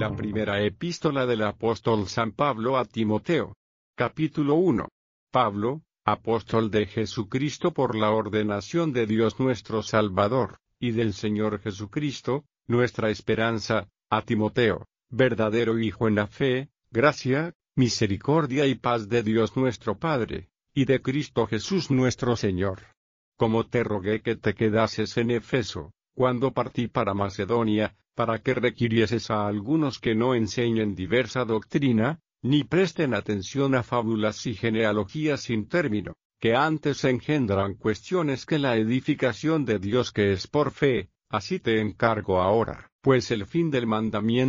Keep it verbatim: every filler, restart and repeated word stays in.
La primera epístola del apóstol San Pablo a Timoteo. Capítulo uno. Pablo, apóstol de Jesucristo por la ordenación de Dios nuestro Salvador, y del Señor Jesucristo, nuestra esperanza, a Timoteo, verdadero hijo en la fe, gracia, misericordia y paz de Dios nuestro Padre, y de Cristo Jesús nuestro Señor. Como te rogué que te quedases en Efeso, cuando partí para Macedonia, para que requirieses a algunos que no enseñen diversa doctrina, ni presten atención a fábulas y genealogías sin término, que antes engendran cuestiones que la edificación de Dios que es por fe. Así te encargo ahora, pues el fin del mandamiento